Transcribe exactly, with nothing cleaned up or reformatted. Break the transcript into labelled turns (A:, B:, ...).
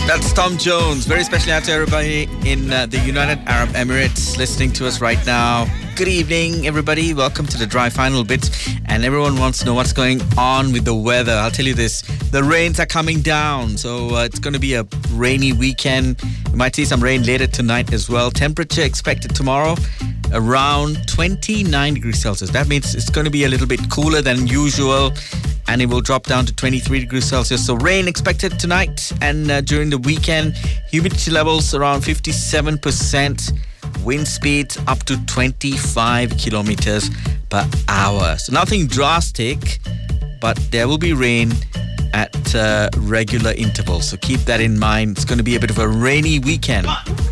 A: That's Tom Jones. Very special out to everybody in uh, the United Arab Emirates listening to us right now. Good evening, everybody. Welcome to the dry final bit. And everyone wants to know what's going on with the weather. I'll tell you this. The rains are coming down. So uh, it's going to be a rainy weekend. You might see some rain later tonight as well. Temperature expected tomorrow around twenty-nine degrees Celsius. That means it's going to be a little bit cooler than usual. And it will drop down to twenty-three degrees Celsius. So rain expected tonight and uh, during the weekend. Humidity levels around fifty-seven percent. Wind speeds up to twenty-five kilometers per hour. So nothing drastic, but there will be rain at uh, regular intervals. So keep that in mind. It's going to be a bit of a rainy weekend.